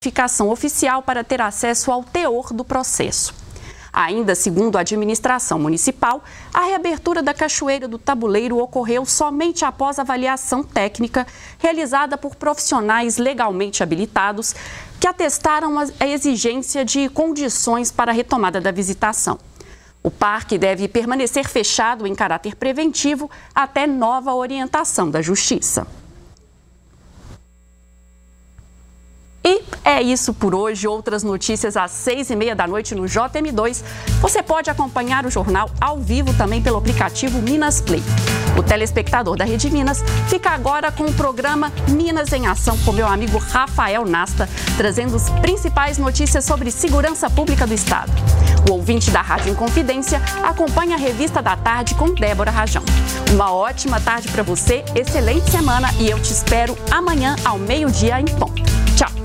identificação oficial para ter acesso ao teor do processo. Ainda segundo a administração municipal, a reabertura da Cachoeira do Tabuleiro ocorreu somente após avaliação técnica realizada por profissionais legalmente habilitados que atestaram a exigência de condições para a retomada da visitação. O parque deve permanecer fechado em caráter preventivo até nova orientação da Justiça. E é isso por hoje. Outras notícias às 6h30 da noite no JM2. Você pode acompanhar o jornal ao vivo também pelo aplicativo Minas Play. O telespectador da Rede Minas fica agora com o programa Minas em Ação com meu amigo Rafael Nasta, trazendo as principais notícias sobre segurança pública do Estado. O ouvinte da Rádio Inconfidência acompanha a Revista da Tarde com Débora Rajão. Uma ótima tarde para você, excelente semana e eu te espero amanhã ao meio-dia em ponto.